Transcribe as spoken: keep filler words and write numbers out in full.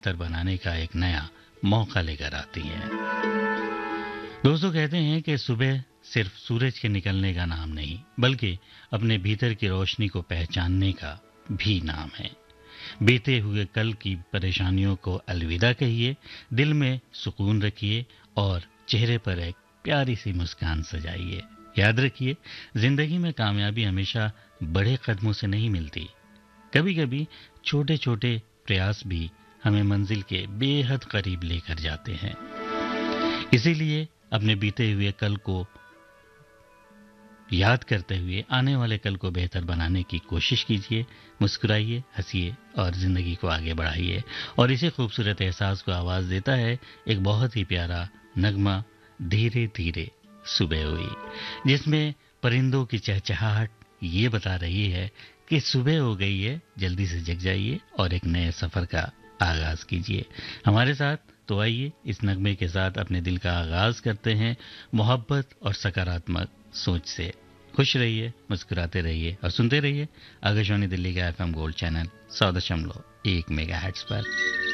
बेहतर बनाने का एक नया मौका लेकर आती हैं। दोस्तों, कहते हैं कि सुबह सिर्फ सूरज के निकलने का नाम नहीं, बल्कि अपने भीतर की रोशनी को पहचानने का भी नाम है। बीते हुए कल की परेशानियों को अलविदा कहिए, दिल में सुकून रखिए और चेहरे पर एक प्यारी सी मुस्कान सजाइए। याद रखिए, जिंदगी में कामयाबी हमेशा बड़े कदमों से नहीं मिलती। कभी कभी छोटे छोटे प्रयास भी हमें मंजिल के बेहद करीब लेकर जाते हैं। इसीलिए अपने बीते हुए कल को याद करते हुए आने वाले कल को बेहतर बनाने की कोशिश कीजिए। मुस्कुराइए, हंसिए और जिंदगी को आगे बढ़ाइए। और इसी खूबसूरत एहसास को आवाज देता है एक बहुत ही प्यारा नगमा, धीरे धीरे सुबह हुई, जिसमें परिंदों की चहचहाहट ये बता रही है कि सुबह हो गई है, जल्दी से जग जाइए और एक नए सफर का आगाज कीजिए। हमारे साथ तो आइए इस नगमे के साथ अपने दिल का आगाज करते हैं मोहब्बत और सकारात्मक सोच से। खुश रहिए, मुस्कुराते रहिए और सुनते रहिए आकाशवाणी दिल्ली का एफएम गोल्ड चैनल सौ दशमलव एक मेगाहर्ट्ज पर।